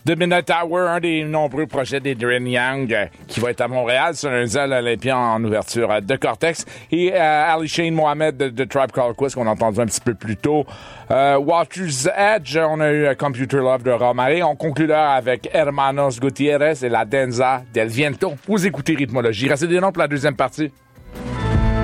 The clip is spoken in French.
The Midnight Tower, un des nombreux projets d'Adrian Young qui va être à Montréal ce lundi à l'Olympia en ouverture de Cortex. Et Ali Shane Mohamed de Tribe Called Quest qu'on a entendu un petit peu plus tôt. Water's Edge, on a eu Computer Love de Romare. On conclut l'heure avec Hermanos Gutierrez et la Danza del Viento. Vous écoutez Rythmologie. Restez des noms pour la deuxième partie.